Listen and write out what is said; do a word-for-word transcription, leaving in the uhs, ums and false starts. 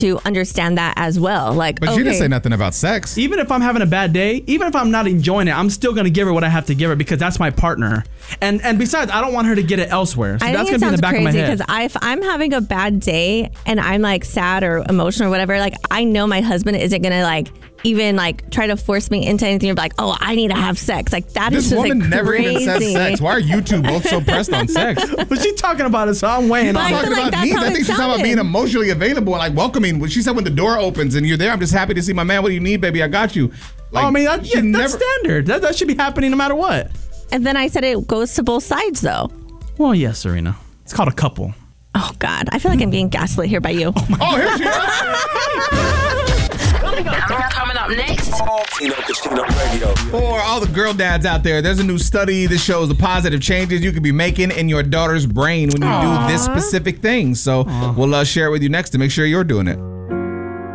to understand that as well. Like, but okay, she didn't say nothing about sex. Even if I'm having a bad day, even if I'm not enjoying it, I'm still going to give her what I have to give her because that's my partner. And and besides, I don't want her to get it elsewhere. So I that's think going it to be in the sounds back crazy of my head. because if I'm having a bad day and I'm like sad or emotional or whatever, like I know my husband isn't going to like even like try to force me into anything or be like, oh, I need to have sex. Like that This is just woman like never crazy. even says sex. Why are you two both so pressed on sex? But she's talking about it, so I'm weighing But on I I'm it. feel talking like about that's needs. how I it think she's talking about sounded. being emotionally available and like welcoming. When she said when the door opens and you're there, I'm just happy to see my man. What do you need, baby? I got you. Like, oh, I mean, that, she yeah, never- that's standard. That, that should be happening no matter what. And then I said it goes to both sides though. Well, yes, Serena. It's called a couple. Oh God, I feel like I'm being gaslit here by you. Oh, here she is. Coming up next. Tino Casino Radio. For all the girl dads out there, there's a new study that shows the positive changes you could be making in your daughter's brain when you Aww. do this specific thing. So we'll uh, share it with you next to make sure you're doing it.